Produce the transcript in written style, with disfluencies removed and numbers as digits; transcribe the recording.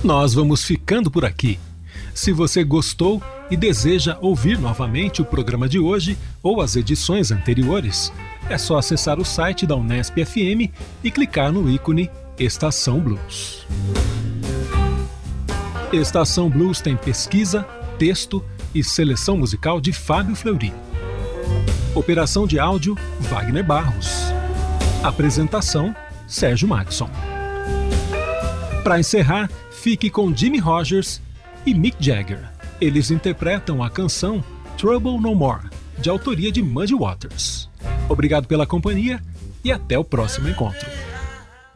Nós vamos ficando por aqui. Se você gostou e deseja ouvir novamente o programa de hoje ou as edições anteriores, é só acessar o site da Unesp FM e clicar no ícone Estação Blues. Estação Blues tem pesquisa, texto e seleção musical de Fábio Fleury. Operação de áudio, Wagner Barros. Apresentação, Sérgio Maxson. Para encerrar, fique com Jimmy Rogers e Mick Jagger. Eles interpretam a canção Trouble No More, de autoria de Muddy Waters. Obrigado pela companhia e até o próximo encontro.